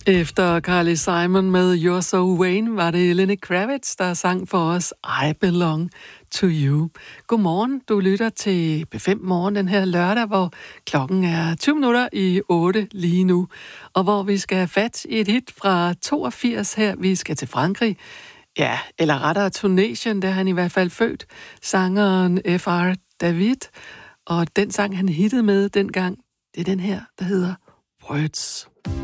Efter Carly Simon med You're So Vain, var det Lenny Kravitz, der sang for os I Belong to You. Godmorgen, du lytter til B5 Morgen den her lørdag, hvor klokken er 7:20 lige nu, og hvor vi skal have fat i et hit fra 82 her. Vi skal til Frankrig, ja, eller rettere Tunesien, der han i hvert fald født, sangeren F.R. David, og den sang han hittede med dengang, det er den her, der hedder Words.